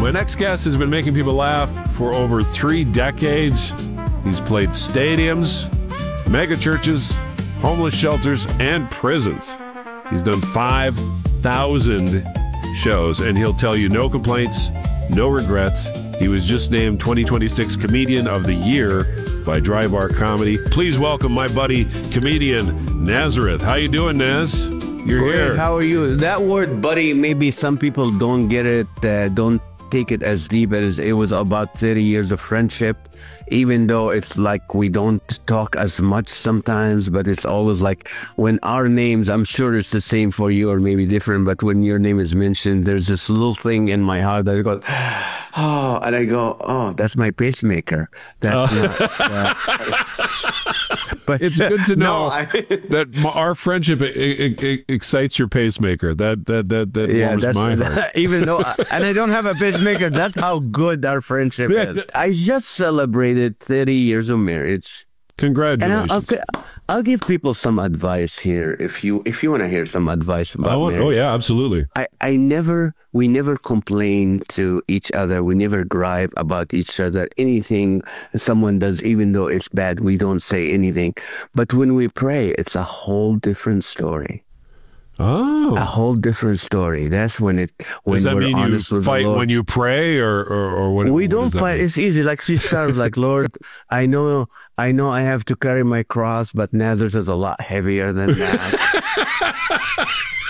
My next guest has been making people laugh for over 3 decades. He's played stadiums, mega churches, homeless shelters, and prisons. He's done 5,000 shows, and he'll tell you no complaints, no regrets. He was just named 2026 Comedian of the Year by Dry Bar Comedy. Please welcome my buddy, comedian Nazareth. How you doing, Naz? You're Great. here. How are you? That word, buddy, maybe some people don't get it, don't take it as deep as it was about 30 years of friendship, even though it's like we don't talk as much sometimes, but it's always like when our names, I'm sure it's the same for you or maybe different, but when your name is mentioned, there's this little thing in my heart that goes, oh, and I go, oh, that's my pacemaker. That's not, but It's good to know no, that our friendship excites your pacemaker. That warms my heart. Even though, and I don't have a pacemaker, that's how good our friendship is. I just celebrated 30 years of marriage. Congratulations. And I'll give people some advice here if you want to hear some advice about marriage. Oh yeah, absolutely. We never complain to each other. We never gripe about each other. Anything someone does, even though it's bad, we don't say anything. But when we pray, it's a whole different story. Oh, A whole different story. That's when does that we're mean honest you with fight the Lord. when you pray, or what? We what don't does that fight. mean? It's easy. Like she started like, Lord, I know I have to carry my cross, but Nazareth is a lot heavier than that.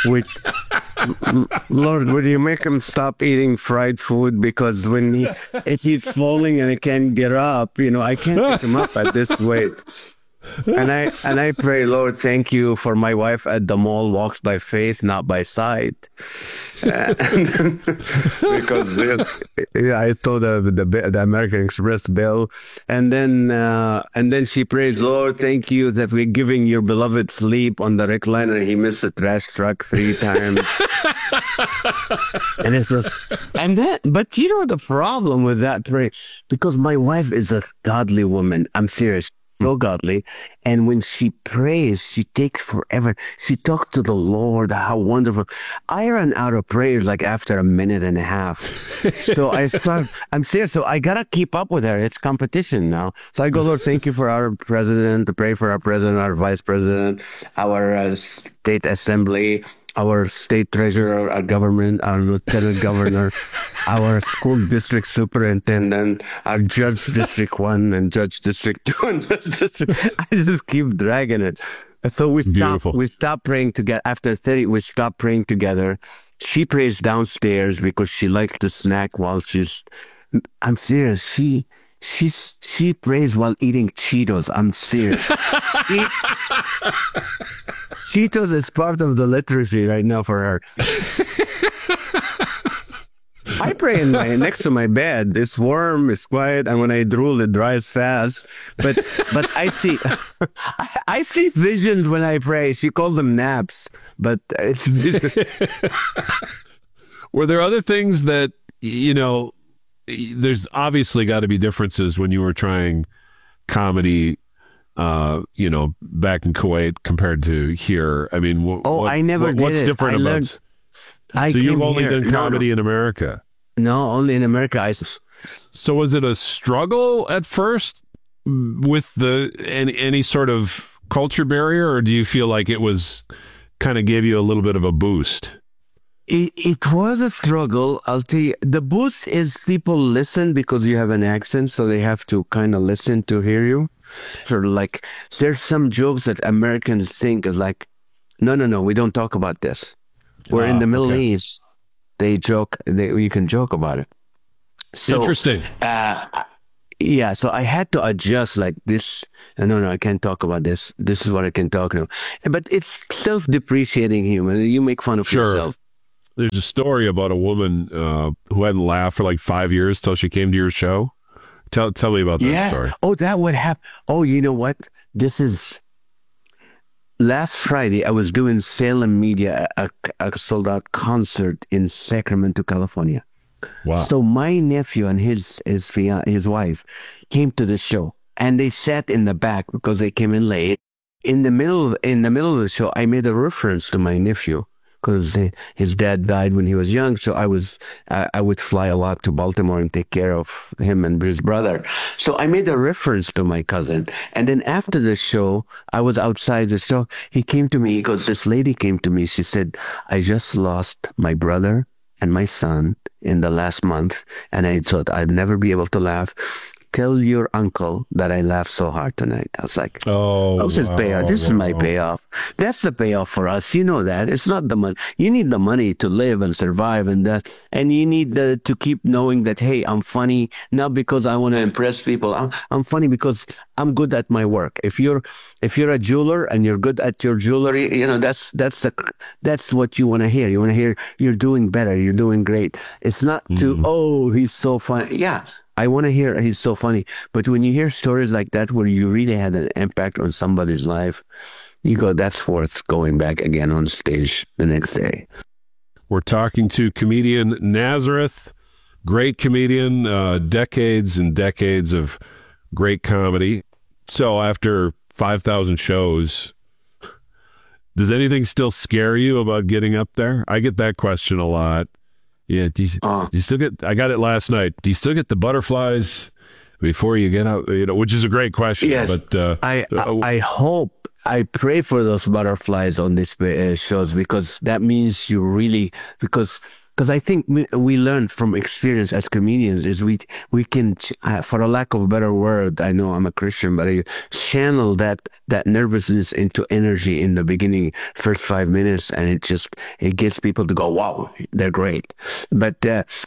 Lord, would you make him stop eating fried food? Because if he's falling and he can't get up, I can't pick him up at this weight. And I pray, Lord, thank you for my wife at the mall walks by faith, not by sight. Because I told the American Express bill, and then she prays, Lord, thank you that we're giving your beloved sleep on the recliner. He missed the trash truck 3 times. And it's just, but the problem with that prayer, because my wife is a godly woman. I'm serious. So godly, and when she prays, she takes forever. She talks to the Lord. How wonderful! I ran out of prayers like after a minute and a half. So I'm serious. So I gotta keep up with her. It's competition now. So I go, Lord, thank you for our president. To pray for our president, our vice president, our state assembly, our state treasurer, our government, our lieutenant governor, our school district superintendent, our judge district 1 and judge district 2 and judge district. I just keep dragging it. So we stopped praying together. After 30, we stopped praying together. She prays downstairs because she likes to snack while I'm serious. She prays while eating Cheetos. I'm serious. Cheetos is part of the literacy right now for her. I pray next to my bed. It's warm, it's quiet, and when I drool, it dries fast. But I see I see visions when I pray. She calls them naps, but it's visions. Were there other things that there's obviously got to be differences when you were trying comedy, back in Kuwait compared to here. I mean, I never did what's it. different about? So you've only done comedy in America? No, only in America. So was it a struggle at first with any sort of culture barrier, or do you feel like it was kind of gave you a little bit of a boost? It was a struggle. I'll tell you. The boost is people listen because you have an accent, so they have to kind of listen to hear you. So like, there's some jokes that Americans think is like, no, we don't talk about this. Where in the Middle East, they joke. You can joke about it. So, interesting. Yeah, so I had to adjust like this. No, I can't talk about this. This is what I can talk about. But it's self-depreciating humor. You make fun of yourself. There's a story about a woman who hadn't laughed for like 5 years till she came to your show. Tell me about that story. Oh, that would happen. Oh, you know what? This is last Friday. I was doing Salem Media, a sold-out concert in Sacramento, California. Wow. So my nephew and his wife came to the show, and they sat in the back because they came in late. In the middle of the show, I made a reference to my nephew because his dad died when he was young. So I would fly a lot to Baltimore and take care of him and his brother. So I made a reference to my cousin. And then after the show, I was outside the show. He came to me. He goes, this lady came to me. She said, I just lost my brother and my son in the last month. And I thought I'd never be able to laugh. Tell your uncle that I laughed so hard tonight. I was like, oh, this is payoff. This is my payoff. That's the payoff for us. You know that. It's not the money. You need the money to live and survive and that. And you need to keep knowing that, hey, I'm funny, not because I want to impress people. I'm funny because I'm good at my work. If you're a jeweler and you're good at your jewelry, you know, that's what you want to hear. You want to hear you're doing better. You're doing great. It's not oh, he's so funny. Yeah. I want to hear he's so funny. But when you hear stories like that where you really had an impact on somebody's life, you go, that's worth going back again on stage the next day. We're talking to comedian Nazareth, great comedian, decades and decades of great comedy. So after 5,000 shows, does anything still scare you about getting up there? I get that question a lot. Yeah, do you still get, I got it last night. Do you still get the butterflies before you get out? You know, which is a great question. Yes, but I hope, I pray for those butterflies on these shows, because that means you really, because I think we learn from experience as comedians is we can, for a lack of a better word, I know I'm a Christian, but I channel that nervousness into energy in the beginning, first 5 minutes, and it gets people to go, wow, they're great. But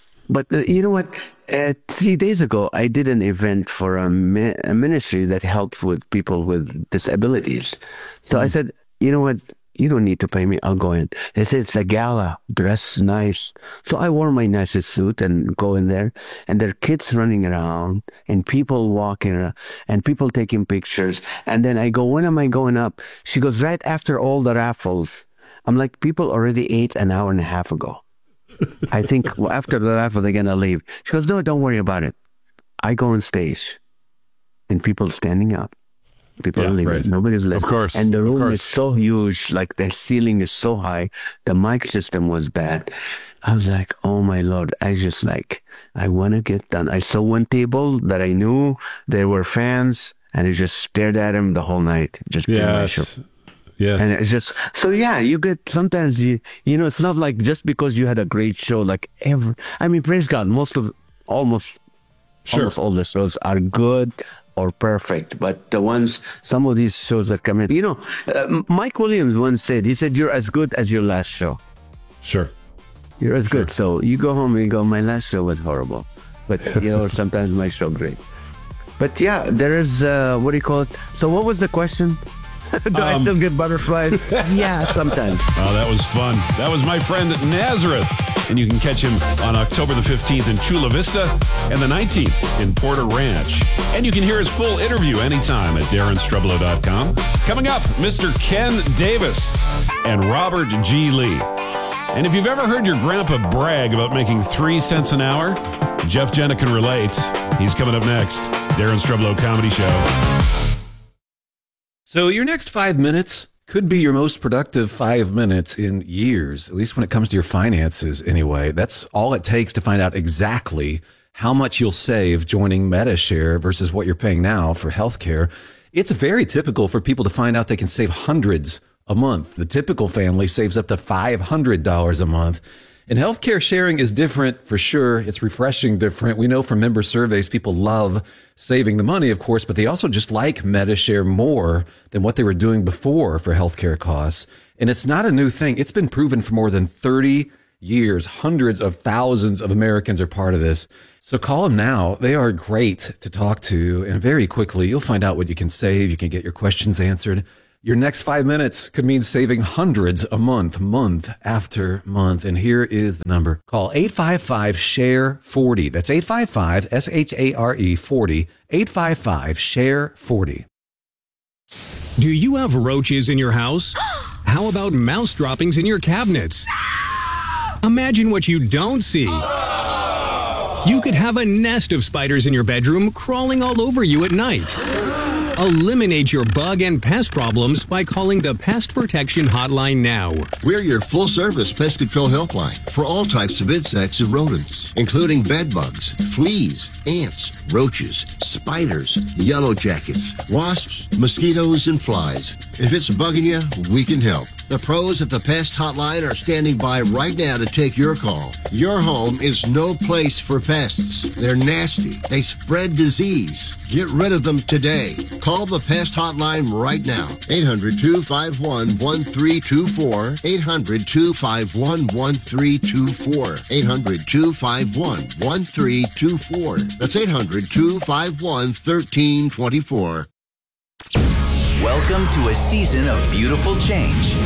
you know what? 3 days ago, I did an event for a ministry that helped with people with disabilities. So I said, you know what? You don't need to pay me. I'll go in. They said, it's a gala, dress nice. So I wore my nicest suit and go in there. And there are kids running around and people walking around and people taking pictures. And then I go, when am I going up? She goes, right after all the raffles. I'm like, people already ate an hour and a half ago. I think after the raffle, they're going to leave. She goes, no, don't worry about it. I go on stage and people standing up. People are leaving. Right. Nobody's left. Of course. And the room is so huge, like the ceiling is so high. The mic system was bad. I was like, oh my Lord, I want to get done. I saw one table that I knew there were fans, and I just stared at him the whole night. Just my show. Yeah. And it's just, so yeah, you get, sometimes you know, it's not like just because you had a great show, like praise God, almost all the shows are good or perfect, but some of these shows that come in, you know, Mike Williams once said, he said, you're as good as your last show. Sure. You're as good. So you go home and you go, my last show was horrible. But, you know, sometimes my show great. But yeah, there is, what do you call it? So what was the question? Do I still get butterflies? Yeah, sometimes. Oh, that was fun. That was my friend Nazareth. And you can catch him on October the 15th in Chula Vista and the 19th in Porter Ranch. And you can hear his full interview anytime at DarrenStrublow.com. Coming up, Mr. Ken Davis and Robert G. Lee. And if you've ever heard your grandpa brag about making 3 cents an hour, Jeff Jenna can relate. He's coming up next. Darren Strublow Comedy Show. So your next 5 minutes could be your most productive 5 minutes in years, at least when it comes to your finances anyway. That's all it takes to find out exactly how much you'll save joining Medi-Share versus what you're paying now for healthcare. It's very typical for people to find out they can save hundreds a month. The typical family saves up to $500 a month. And healthcare sharing is different for sure. It's refreshing different. We know from member surveys, people love saving the money, of course, but they also just like Medi-Share more than what they were doing before for healthcare costs. And it's not a new thing. It's been proven for more than 30 years. Hundreds of thousands of Americans are part of this. So call them now. They are great to talk to. And very quickly, you'll find out what you can save. You can get your questions answered. Your next 5 minutes could mean saving hundreds a month, month after month. And here is the number. Call 855-SHARE-40. That's 855-SHARE 40. 855-SHARE-40. Do you have roaches in your house? How about mouse droppings in your cabinets? Imagine what you don't see. You could have a nest of spiders in your bedroom crawling all over you at night. Eliminate your bug and pest problems by calling the Pest Protection Hotline now. We're your full-service pest control helpline for all types of insects and rodents, including bed bugs, fleas, ants, roaches, spiders, yellow jackets, wasps, mosquitoes, and flies. If it's bugging you, we can help. The pros at the Pest Hotline are standing by right now to take your call. Your home is no place for pests. They're nasty. They spread disease. Get rid of them today. Call the Pest Hotline right now. 800-251-1324. 800-251-1324. 800-251-1324. That's 800-251-1324. Welcome to a season of beautiful change.